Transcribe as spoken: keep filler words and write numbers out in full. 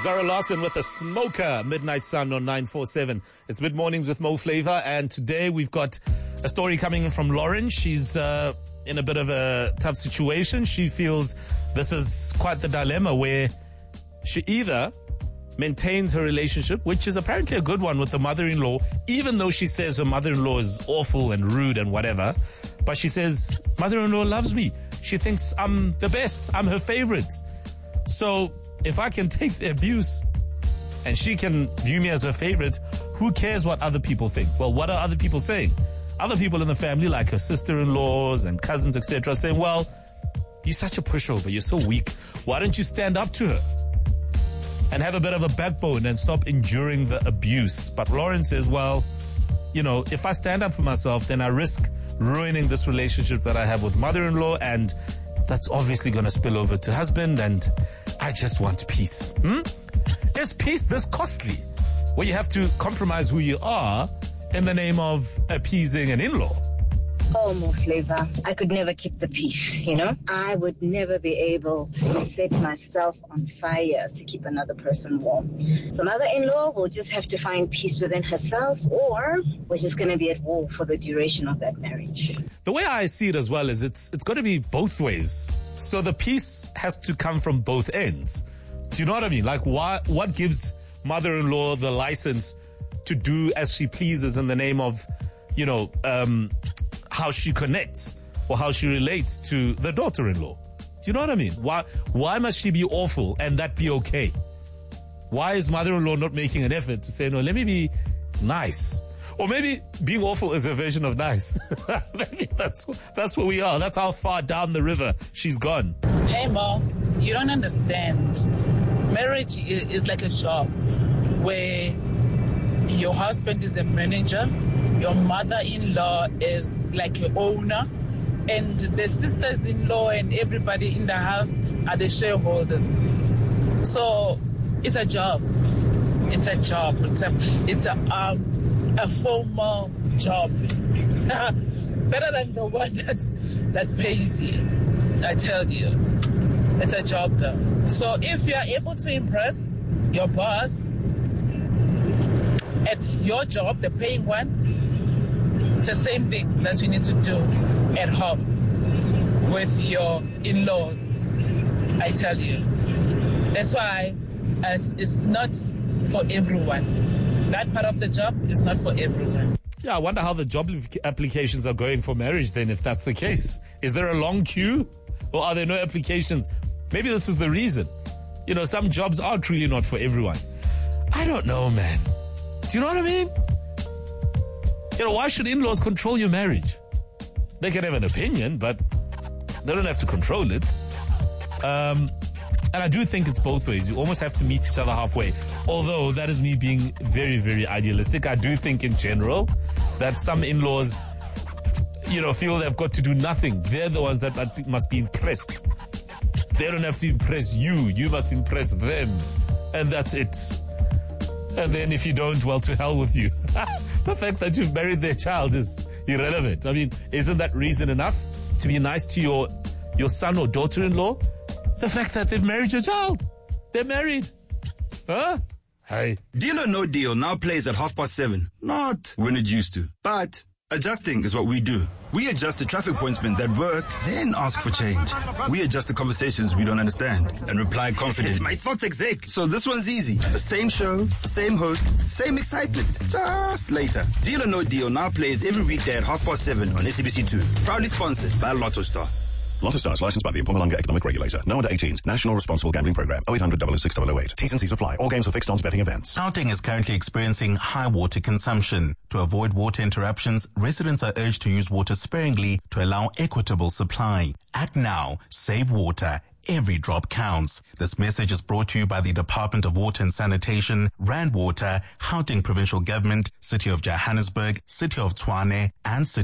Zara Larson with a smoker, Midnight Sun on nine four seven. It's Mid Mornings with Mo Flavor, and today we've got a story coming in from Lauren. She's uh, in a bit of a tough situation. She feels this is quite the dilemma where she either maintains her relationship, which is apparently a good one with the mother-in-law, even though she says her mother-in-law is awful and rude and whatever, but she says, mother-in-law loves me. She thinks I'm the best. I'm her favorite. So if I can take the abuse and she can view me as her favorite, who cares what other people think? Well, what are other people saying? Other people in the family, like her sister-in-laws and cousins, et cetera, saying, well, you're such a pushover. You're so weak. Why don't you stand up to her and have a bit of a backbone and stop enduring the abuse? But Lauren says, well, you know, if I stand up for myself, then I risk ruining this relationship that I have with mother-in-law, and that's obviously going to spill over to husband, and I just want peace. Hmm? Is peace this costly, where you have to compromise who you are in the name of appeasing an in-law? Oh, Mo Flavor, I could never keep the peace, you know? I would never be able to set myself on fire to keep another person warm. So mother-in-law will just have to find peace within herself, or we're just going to be at war for the duration of that marriage. The way I see it as well is it's it's got to be both ways. So the peace has to come from both ends. Do you know what I mean? Like, why, what gives mother-in-law the license to do as she pleases in the name of, you know, um... how she connects or how she relates to the daughter-in-law? Do you know what I mean? Why why must she be awful and that be okay? Why is mother-in-law not making an effort to say, no, let me be nice? Or maybe being awful is a version of nice. Maybe that's, that's where we are. That's how far down the river she's gone. Hey, Mo, you don't understand. Marriage is like a job where your husband is the manager, your mother-in-law is like your owner, and the sisters-in-law and everybody in the house are the shareholders. So it's a job. It's a job. It's a it's a um a formal job. Better than the one that's that pays you. I tell you, it's a job though. So if you are able to impress your boss at your job, the paying one, it's the same thing that you need to do at home with your in-laws. I tell you. That's why as it's not for everyone. That part of the job is not for everyone. Yeah, I wonder how the job applications are going for marriage then, if that's the case. Is there a long queue or are there no applications? Maybe this is the reason. You know, some jobs are truly not for everyone. I don't know, man. Do you know what I mean? You know, why should in-laws control your marriage? They can have an opinion, but they don't have to control it. Um, and I do think it's both ways. You almost have to meet each other halfway. Although that is me being very, very idealistic. I do think in general that some in-laws, you know, feel they've got to do nothing. They're the ones that must be impressed. They don't have to impress you. You must impress them. And that's it. And then if you don't, well, to hell with you. The fact that you've married their child is irrelevant. I mean, isn't that reason enough to be nice to your your son or daughter-in-law? The fact that they've married your child. They're married. Huh? Hey. Deal or No Deal now plays at half past seven. Not when it used to. But adjusting is what we do. We adjust the traffic pointsmen that work, then ask for change. We adjust the conversations we don't understand and reply confidently. My thoughts exec. So this one's easy. The same show, same host, same excitement. Just later. Deal or No Deal now plays every weekday at half past seven on S A B C two. Proudly sponsored by Lotto Star. Lotto Star is licensed by the Mpumalanga Economic Regulator. No under eighteens. National Responsible Gambling Program. oh eight hundred, double oh six, double oh eight. T's and C's apply. All games are fixed odds betting events. Gauteng is currently experiencing high water consumption. To avoid water interruptions, residents are urged to use water sparingly to allow equitable supply. Act now. Save water. Every drop counts. This message is brought to you by the Department of Water and Sanitation, Rand Water, Gauteng Provincial Government, City of Johannesburg, City of Tshwane, and City